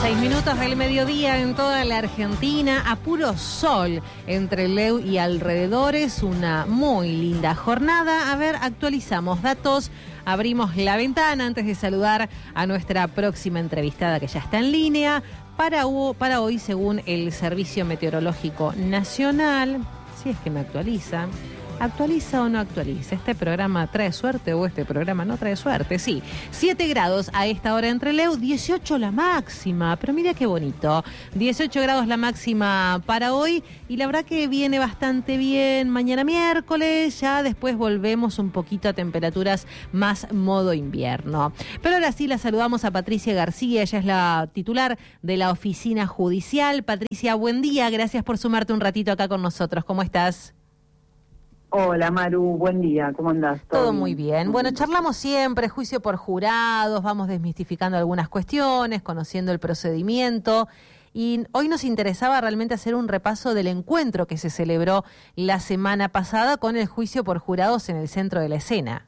6 minutos del mediodía en toda la Argentina, a puro sol entre Leu y alrededores, una muy linda jornada. A ver, actualizamos datos, abrimos la ventana antes de saludar a nuestra próxima entrevistada que ya está en línea. Para hoy, según el Servicio Meteorológico Nacional, si es que me actualiza o no actualiza, ¿este programa trae suerte o este programa no trae suerte? Sí, 7 grados a esta hora entre Leu, 18 la máxima, pero mira qué bonito, 18 grados la máxima para hoy y la verdad que viene bastante bien. Mañana miércoles, ya después volvemos un poquito a temperaturas más modo invierno. Pero ahora sí la saludamos a Patricia García, ella es la titular de la Oficina Judicial. Patricia, buen día, gracias por sumarte un ratito acá con nosotros, ¿cómo estás? Hola Maru, buen día, ¿cómo andás? Todo muy bien. Bueno, charlamos siempre, juicio por jurados, vamos desmistificando algunas cuestiones, conociendo el procedimiento. Y hoy nos interesaba realmente hacer un repaso del encuentro que se celebró la semana pasada con el juicio por jurados en el centro de la escena.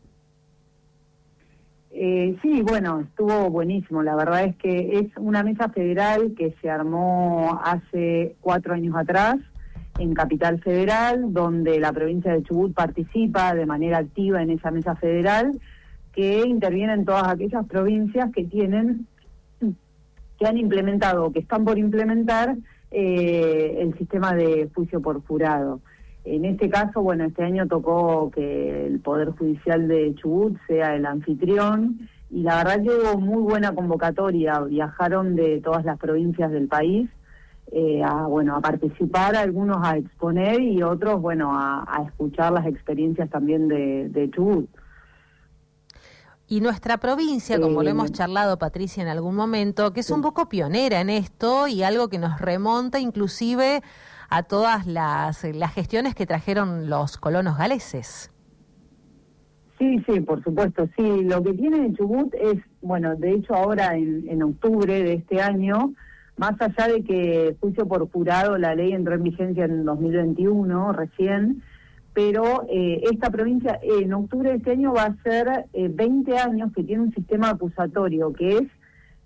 Sí, bueno, estuvo buenísimo. La verdad es que es una mesa federal que se armó hace 4 años atrás en Capital Federal, donde la provincia de Chubut participa de manera activa en esa mesa federal, que interviene en todas aquellas provincias que han implementado, que están por implementar el sistema de juicio por jurado. En este caso, bueno, este año tocó que el Poder Judicial de Chubut sea el anfitrión, y la verdad que hubo muy buena convocatoria, viajaron de todas las provincias del país, a participar, algunos a exponer y otros, a escuchar las experiencias también de Chubut. Y nuestra provincia, como lo hemos charlado, Patricia, en algún momento, que es un poco pionera en esto y algo que nos remonta inclusive a todas las gestiones que trajeron los colonos galeses. Sí, por supuesto, sí. Lo que tiene Chubut es, de hecho ahora en octubre de este año, más allá de que juicio por jurado, la ley entró en vigencia en 2021, recién, pero esta provincia en octubre de este año va a ser 20 años que tiene un sistema acusatorio que es,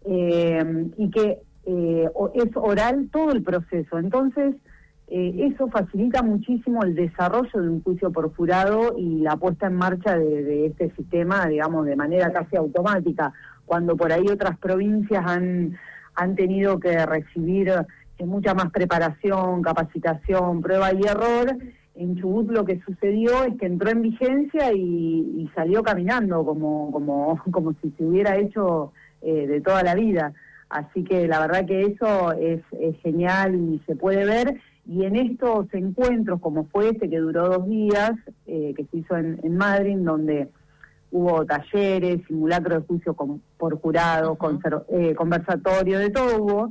es oral todo el proceso. Entonces, eso facilita muchísimo el desarrollo de un juicio por jurado y la puesta en marcha de este sistema, digamos, de manera casi automática, cuando por ahí otras provincias han tenido que recibir mucha más preparación, capacitación, prueba y error. En Chubut lo que sucedió es que entró en vigencia y salió caminando como si se hubiera hecho de toda la vida. Así que la verdad que eso es genial y se puede ver. Y en estos encuentros, como fue este que duró 2 días, que se hizo en Madrid, donde hubo talleres, simulacro de juicio por jurado, conversatorio, de todo hubo.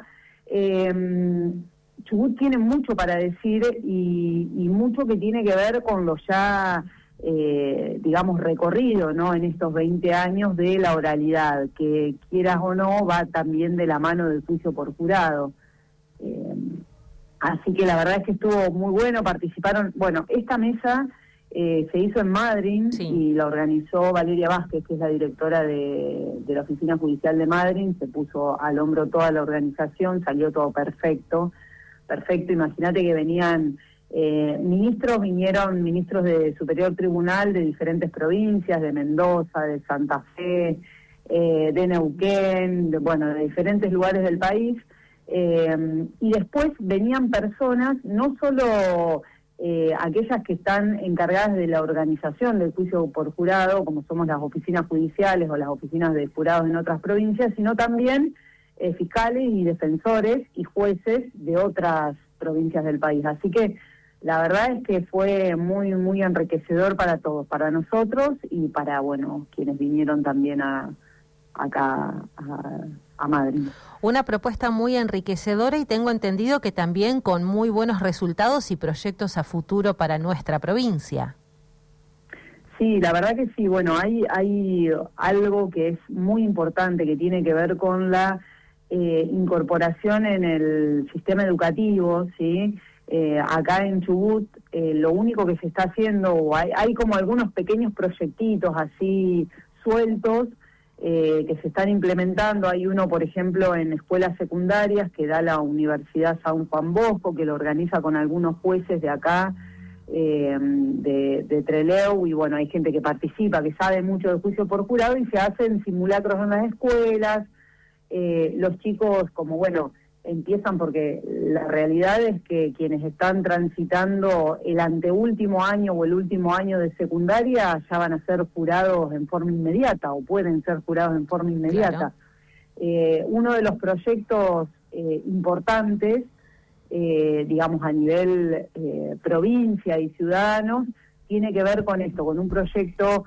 Chubut tiene mucho para decir y mucho que tiene que ver con lo ya, recorrido, ¿no? En estos 20 años de la oralidad, que quieras o no, va también de la mano del juicio por jurado. Así que la verdad es que estuvo muy bueno, participaron, esta mesa se hizo en Madrid, sí, y la organizó Valeria Vázquez, que es la directora de la Oficina Judicial de Madrid, se puso al hombro toda la organización, salió todo perfecto, imagínate que vinieron ministros de Superior Tribunal de diferentes provincias, de Mendoza, de Santa Fe, de Neuquén, de diferentes lugares del país, y después venían personas, no solo aquellas que están encargadas de la organización del juicio por jurado, como somos las oficinas judiciales o las oficinas de jurados en otras provincias, sino también fiscales y defensores y jueces de otras provincias del país. Así que la verdad es que fue muy, muy enriquecedor para todos, para nosotros y para, quienes vinieron también acá a Madrid. Una propuesta muy enriquecedora y tengo entendido que también con muy buenos resultados y proyectos a futuro para nuestra provincia. Sí, la verdad que sí. Hay algo que es muy importante que tiene que ver con la incorporación en el sistema educativo, ¿sí? Acá en Chubut lo único que se está haciendo, hay como algunos pequeños proyectitos así sueltos, que se están implementando. Hay uno, por ejemplo, en escuelas secundarias que da la Universidad San Juan Bosco, que lo organiza con algunos jueces de acá, de Trelew, y bueno, hay gente que participa, que sabe mucho de juicio por jurado, y se hacen simulacros en las escuelas. Los chicos, como bueno, empiezan, porque la realidad es que quienes están transitando el anteúltimo año o el último año de secundaria ya van a ser jurados en forma inmediata, o pueden ser jurados en forma inmediata. Claro. Uno de los proyectos importantes, digamos a nivel provincia y ciudadanos, tiene que ver con esto, con un proyecto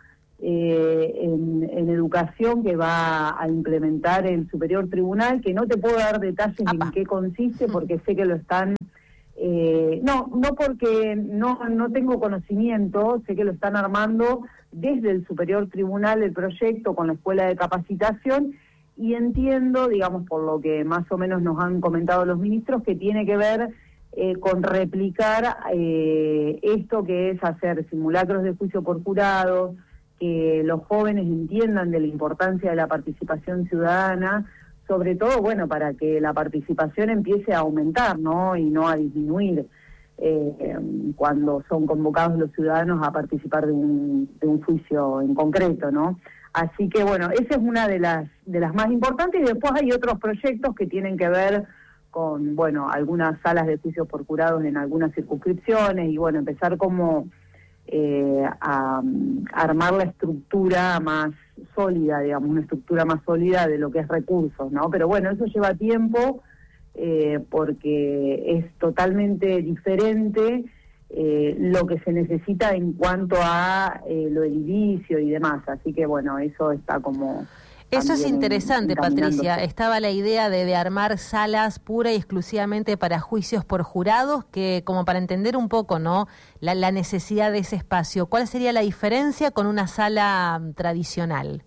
en educación que va a implementar el Superior Tribunal, que no te puedo dar detalles en qué consiste, porque sé que lo están... no porque no tengo conocimiento, sé que lo están armando desde el Superior Tribunal el proyecto con la Escuela de Capacitación, y entiendo, digamos, por lo que más o menos nos han comentado los ministros, que tiene que ver con replicar esto que es hacer simulacros de juicio por jurado, que los jóvenes entiendan de la importancia de la participación ciudadana, sobre todo, bueno, para que la participación empiece a aumentar, ¿no? Y no a disminuir cuando son convocados los ciudadanos a participar de un juicio en concreto, ¿no? Así que, bueno, esa es una de las más importantes, y después hay otros proyectos que tienen que ver con, bueno, algunas salas de juicios por jurados en algunas circunscripciones, y bueno, empezar como a armar la estructura más sólida, digamos, una estructura más sólida de lo que es recursos, ¿no? Pero bueno, eso lleva tiempo, porque es totalmente diferente lo que se necesita en cuanto a lo edilicio y demás, así que bueno, eso está como... Eso es interesante, Patricia. Estaba la idea de armar salas pura y exclusivamente para juicios por jurados, que como para entender un poco, ¿no?, la necesidad de ese espacio. ¿Cuál sería la diferencia con una sala tradicional?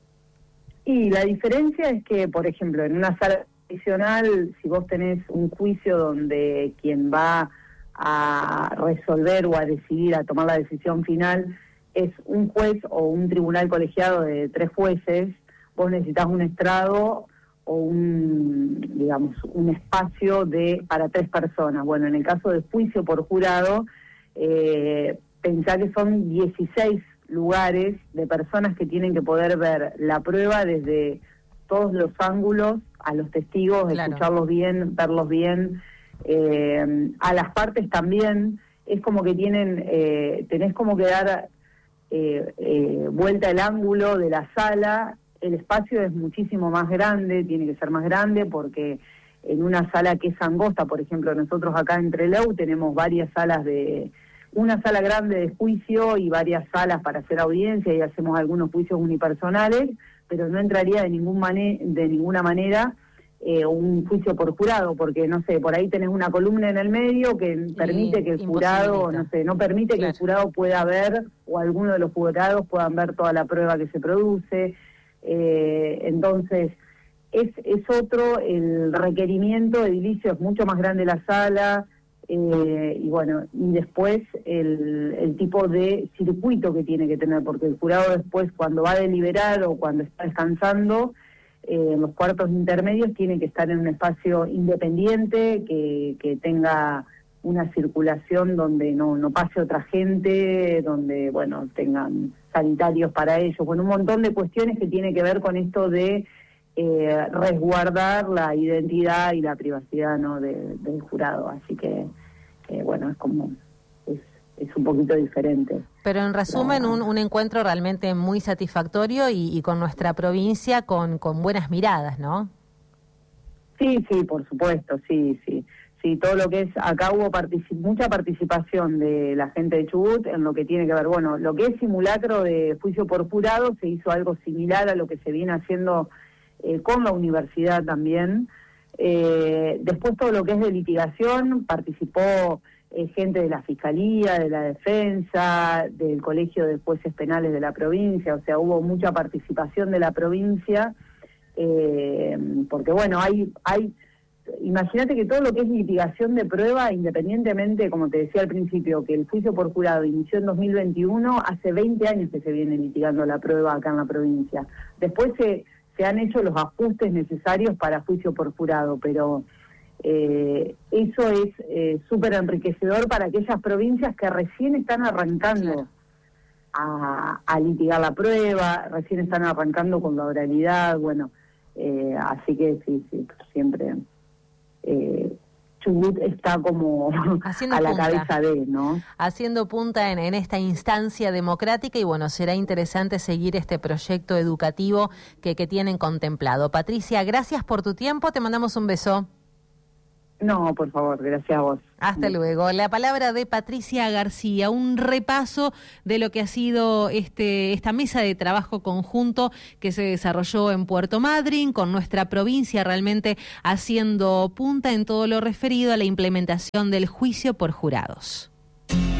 Y la diferencia es que, por ejemplo, en una sala tradicional, si vos tenés un juicio donde quien va a resolver o a decidir, a tomar la decisión final, es un juez o un tribunal colegiado de 3 jueces, vos necesitas un estrado o un espacio para 3 personas. Bueno, en el caso de juicio por jurado, pensá que son 16 lugares de personas que tienen que poder ver la prueba desde todos los ángulos, a los testigos, claro, escucharlos bien, verlos bien, a las partes también. Es como que tenés como que dar vuelta el ángulo de la sala. El espacio es muchísimo más grande, tiene que ser más grande, porque en una sala que es angosta, por ejemplo, nosotros acá en Trelew tenemos varias salas una sala grande de juicio y varias salas para hacer audiencia, y hacemos algunos juicios unipersonales, pero no entraría de ninguna manera un juicio por jurado, porque, no sé, por ahí tenés una columna en el medio que permite que el jurado, no permite que el jurado pueda ver, o alguno de los jurados puedan ver toda la prueba que se produce. Entonces es otro, el requerimiento edilicio es mucho más grande la sala, y bueno, y después el tipo de circuito que tiene que tener, porque el jurado después, cuando va a deliberar o cuando está descansando, en los cuartos intermedios tiene que estar en un espacio independiente, que tenga una circulación donde no pase otra gente, donde, bueno, tengan sanitarios para ellos, bueno, un montón de cuestiones que tiene que ver con esto de resguardar la identidad y la privacidad, ¿no?, del jurado. Así que, bueno, es como... es un poquito diferente. Pero en resumen, un encuentro realmente muy satisfactorio y con nuestra provincia con buenas miradas, ¿no? Sí, por supuesto, sí. Sí, todo lo que es, acá hubo mucha participación de la gente de Chubut en lo que tiene que ver, bueno, lo que es simulacro de juicio por jurado, se hizo algo similar a lo que se viene haciendo con la universidad también. Después todo lo que es de litigación, participó gente de la Fiscalía, de la Defensa, del Colegio de Jueces Penales de la provincia, o sea, hubo mucha participación de la provincia, porque bueno, hay imagínate que todo lo que es litigación de prueba, independientemente, como te decía al principio, que el juicio por jurado inició en 2021, hace 20 años que se viene litigando la prueba acá en la provincia. Después se han hecho los ajustes necesarios para juicio por jurado, pero eso es súper enriquecedor para aquellas provincias que recién están arrancando a litigar la prueba, recién están arrancando con la oralidad, bueno, así que sí, siempre Chubut está como haciendo a la punta, cabeza de, ¿no? Haciendo punta en esta instancia democrática, y bueno, será interesante seguir este proyecto educativo que tienen contemplado. Patricia, gracias por tu tiempo, te mandamos un beso. No, por favor, gracias a vos. Hasta luego. La palabra de Patricia García, un repaso de lo que ha sido esta mesa de trabajo conjunto que se desarrolló en Puerto Madryn, con nuestra provincia realmente haciendo punta en todo lo referido a la implementación del juicio por jurados.